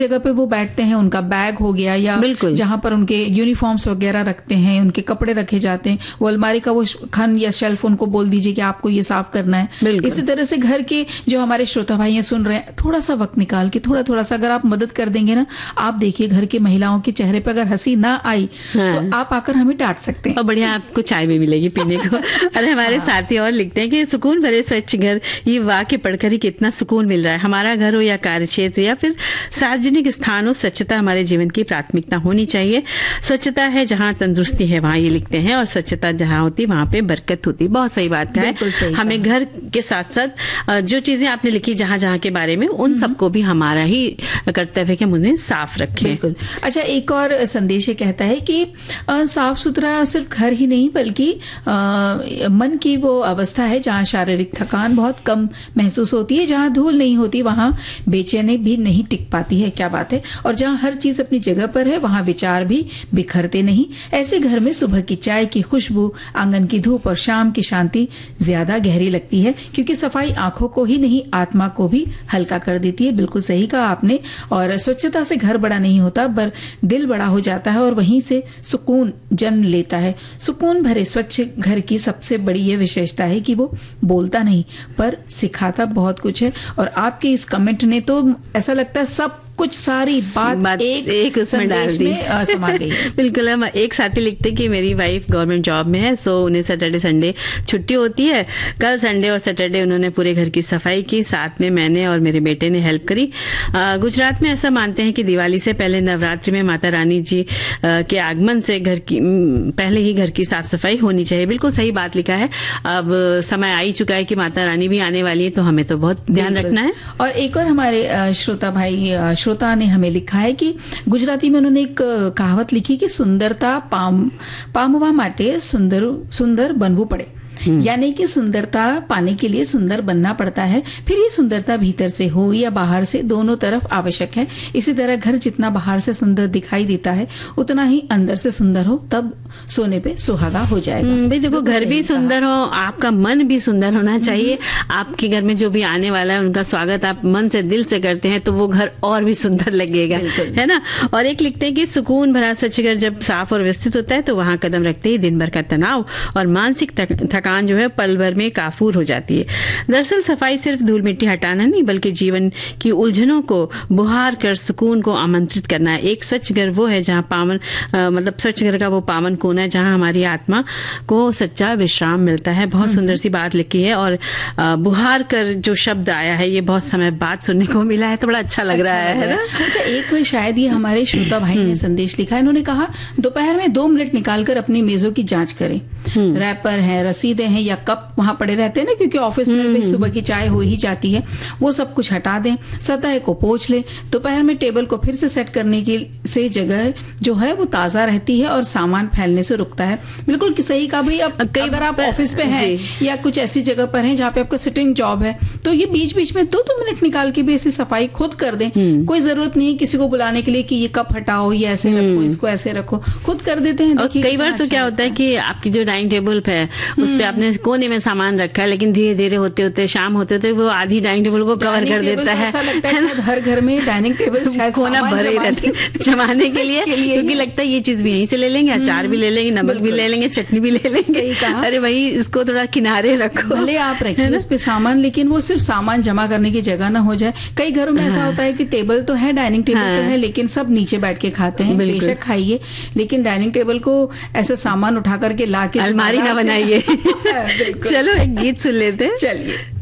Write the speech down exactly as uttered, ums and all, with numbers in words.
जगह पे वो बैठते हैं, उनका बैग हो गया या जहां पर उनके यूनिफॉर्म्स वगैरह रखते हैं, उनके कपड़े रखे जाते हैं, वो अलमारी का वो खन या शेल्फ उनको बोल दीजिए कि आपको ये साफ करना है। इसी तरह से घर के जो हमारे श्रोता भाई सुन रहे हैं, थोड़ा सा वक्त निकाल के थोड़ा थोड़ा सा अगर आप मदद कर देंगे ना, आप देखिए घर की महिलाओं के चेहरे पर अगर हंसी ना आई हाँ। तो आप आकर हमें डांट सकते हैं और बढ़िया आपको चाय भी मिलेगी पीने को। अरे हमारे हाँ। साथी और लिखते हैं कि सुकून भरे स्वच्छ घर, ये वाक्य पढ़कर ही कितना सुकून मिल रहा है। हमारा घर हो या कार्य क्षेत्र या फिर सार्वजनिक स्थानों, स्वच्छता हमारे जीवन की प्राथमिकता होनी चाहिए। स्वच्छता है जहाँ तंदुरुस्ती है वहाँ, ये लिखते हैं, और स्वच्छता जहाँ होती वहाँ पे बरकत होती। बहुत सही बात है। हमें घर के साथ साथ जो चीजें आपने लिखी जहाँ जहाँ के बारे में, उन सबको भी हमारा ही कर्तव्य है कि उन्हें साफ रखें। बिल्कुल। अच्छा, एक और संदेश कहता है कि साफ सुथरा सिर्फ घर ही नहीं बल्कि मन की वो अवस्था है जहाँ शारीरिक थकान बहुत कम महसूस होती है, जहाँ धूल नहीं होती वहाँ बेचैनी भी नहीं टिक पाती है। क्या बात है। और जहाँ हर चीज अपनी जगह पर है वहाँ विचार भी बिखरते नहीं। ऐसे घर में सुबह की चाय की खुशबू, आंगन की धूप और शाम की शांति ज्यादा गहरी लगती है, क्योंकि सफाई आंखों को ही नहीं आत्मा को भी हल्का कर देती है। बिल्कुल सही कहा आपने। और स्वच्छता से घर बड़ा नहीं होता पर दिल बड़ा हो जाता है और वहीं से सुकून जन्म लेता है। सुकून भरे स्वच्छ घर की सबसे बड़ी ये विशेषता है कि वो बोलता नहीं पर सिखाता बहुत कुछ है। और आपके इस कमेंट ने तो ऐसा लगता है सब कुछ सारी बात, बात एक, एक उसमें डाल दी, में समा गई। बिल्कुल। हम एक साथी लिखते कि मेरी वाइफ गवर्नमेंट जॉब में है, सो उन्हें सैटरडे संडे छुट्टी होती है। कल संडे और सैटरडे उन्होंने पूरे घर की सफाई की, साथ में मैंने और मेरे बेटे ने हेल्प करी। गुजरात में ऐसा मानते हैं कि दिवाली से पहले नवरात्रि में माता रानी जी आ, के आगमन से घर की पहले ही घर की साफ सफाई होनी चाहिए। बिल्कुल सही बात लिखा है। अब समय आ ही चुका है कि माता रानी भी आने वाली है, तो हमें तो बहुत ध्यान रखना है। और एक और हमारे श्रोता भाई श्रोता ने हमें लिखा है कि गुजराती में उन्होंने एक कहावत लिखी कि सुंदरता पाम पामवा माटे सुंदर सुंदर बनवू पड़े, यानी कि सुंदरता पाने के लिए सुंदर बनना पड़ता है। फिर ये सुंदरता भीतर से हो या बाहर से, दोनों तरफ आवश्यक है। इसी तरह घर जितना बाहर से सुंदर दिखाई देता है उतना ही अंदर से सुंदर हो, तब सोने पे सुहागा हो जाएगा। भाई देखो, घर भी सुंदर हो, आपका मन भी सुंदर होना चाहिए। आपके घर में जो भी आने वाला है उनका स्वागत आप मन से दिल से करते हैं तो वो घर और भी सुंदर लगेगा, है ना। और एक लिखते हैं कि सुकून भरा स्वच्छ घर जब साफ और व्यवस्थित होता है तो वहां कदम रखते ही दिन भर का तनाव और मानसिक थकान जो है पल भर में काफूर हो जाती है। दरअसल सफाई सिर्फ धूल मिट्टी हटाना नहीं बल्कि जीवन की उलझनों को बुहार कर सुकून को आमंत्रित करना है। एक स्वच्छ घर वो है जहाँ पावन आ, मतलब स्वच्छ घर का वो पावन कोना है जहाँ हमारी आत्मा को सच्चा विश्राम मिलता है। बहुत सुंदर सी बात लिखी है। और आ, बुहार कर जो शब्द आया है ये बहुत समय बाद सुनने को मिला है, तो बड़ा अच्छा लग अच्छा रहा है, है ना। अच्छा, एक शायद ये हमारे श्रोता भाई ने संदेश लिखा है। इन्होंने कहा दोपहर में दो मिनट निकालकर अपनी मेजों की जांच करें। रैपर है, रसीदें हैं या कप वहां पड़े रहते हैं ना, क्योंकि ऑफिस में भी सुबह की चाय हो ही जाती है, वो सब कुछ हटा दें। सतह को पोंछ लें। दोपहर में टेबल को फिर से सेट करने की से जगह जो है वो ताजा रहती है और सामान फैलने से रुकता है। बिल्कुल सही कहा भाई। अब अगर आप ऑफिस पे हैं या कुछ ऐसी जगह पर हैं जहाँ पे आपका सिटिंग जॉब है तो ये बीच बीच में दो दो मिनट निकाल के भी ऐसी सफाई खुद कर दें। कोई जरूरत नहीं है किसी को बुलाने के लिए कि ये कप हटाओ, ये ऐसे रखो, इसको ऐसे रखो, खुद कर देते हैं। और कई बार तो क्या होता है कि आपकी जो डाइनिंग टेबल है उस पे आपने कोने में सामान रखा है, लेकिन धीरे धीरे होते होते शाम होते होते वो आधी डाइनिंग टेबल को कवर कर देता है। ऐसा लगता है हर घर में डाइनिंग टेबल शायद कोना भरे रहते हैं जमाने के लिए, क्योंकि लगता है ये चीज भी यहीं से ले लेंगे, अचार भी ले लेंगे, नमक भी ले लेंगे, चटनी भी ले लेंगे। अरे भाई इसको थोड़ा किनारे रखो, भले आप रखिए उस पे सामान, लेकिन वो सिर्फ सामान जमा करने की जगह ना हो जाए। कई घरों में ऐसा होता है कि टेबल तो है, डाइनिंग टेबल तो है, लेकिन सब नीचे बैठ के खाते हैं। बेशक खाइए, लेकिन डाइनिंग टेबल को ऐसा सामान उठा करके ला के अलमारी ना बनाइए। चलो एक गीत सुन लेते हैं। चलिए।